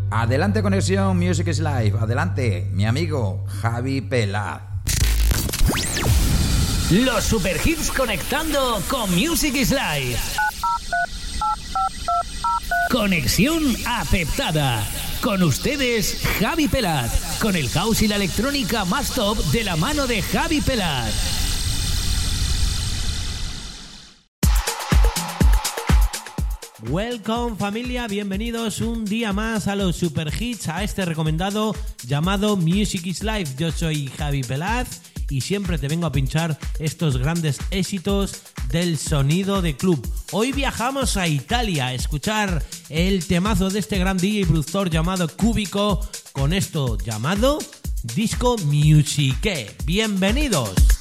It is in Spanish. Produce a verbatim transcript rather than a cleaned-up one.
Adelante Conexión Music is Live. Adelante, mi amigo Javi Pelaz. Los superhits conectando con Music is Live. Conexión aceptada. Con ustedes, Javi Pelaz. Con el house y la electrónica más top de la mano de Javi Pelaz. Welcome familia, bienvenidos un día más a los super hits, a este recomendado llamado Music is Life. Yo soy Javi Pelaz y siempre te vengo a pinchar estos grandes éxitos del sonido de club. Hoy viajamos a Italia a escuchar el temazo de este gran D J y productor llamado Cubico con esto llamado Disco Musiche. Bienvenidos.